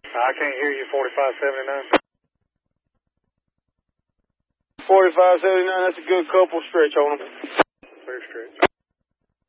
I can't hear you, 4579. 4579, that's a good couple stretch on them. Clear stretch.